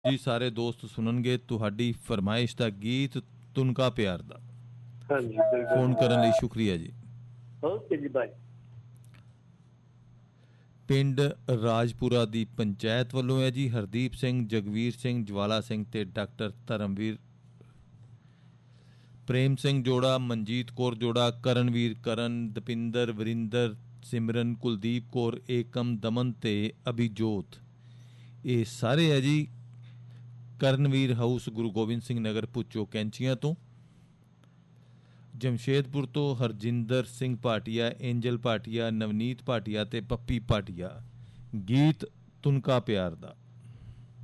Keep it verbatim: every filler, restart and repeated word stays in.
ਜੀ ਸਾਰੇ ਦੋਸਤ ਸੁਣਨਗੇ ਤੁਹਾਡੀ ਫਰਮਾਇਸ਼ ਦਾ ਗੀਤ ਤੁਨਕਾ ਪਿਆਰ ਦਾ। ਹਾਂਜੀ ਬਿਲਕੁਲ। ਫੋਨ ਕਰਨ ਲਈ ਸ਼ੁਕਰੀਆ ਜੀ। ਓਕੇ ਜੀ, ਬਾਏ। ਪਿੰਡ ਰਾਜਪੁਰਾ ਦੀ ਪੰਚਾਇਤ ਵੱਲੋਂ ਹੈ ਜੀ। ਹਰਦੀਪ ਸਿੰਘ, ਜਗਵੀਰ ਸਿੰਘ, ਜਵਾਲਾ ਸਿੰਘ ਤੇ ਡਾਕਟਰ ਧਰਮਵੀਰ, ਪ੍ਰੇਮ ਸਿੰਘ ਜੋੜਾ, ਮਨਜੀਤ ਕੌਰ ਜੋੜਾ, ਕਰਨਵੀਰ, ਕਰਨ, ਦਪਿੰਦਰ, ਵਰਿੰਦਰ, ਸਿਮਰਨ, ਕੁਲਦੀਪ ਕੌਰ, ਏਕਮ, ਦਮਨ ਤੇ ਅਭਿਜੋਤ, ਇਹ ਸਾਰੇ ਹੈ ਜੀ ਕਰਨਵੀਰ ਹਾਊਸ, ਗੁਰੂ ਗੋਬਿੰਦ ਸਿੰਘ ਨਗਰ, ਭੁੱਚੋ ਕੈਂਚੀਆਂ ਤੋਂ। ਜਮਸ਼ੇਦਪੁਰ ਤੋਂ ਹਰਜਿੰਦਰ ਸਿੰਘ ਭਾਟੀਆ, ਐਂਜਲ ਭਾਟੀਆ, ਨਵਨੀਤ ਭਾਟੀਆ ਤੇ ਪੱਪੀ ਭਾਟੀਆ। ਗੀਤ ਤੁਨਕਾ ਪਿਆਰ ਦਾ।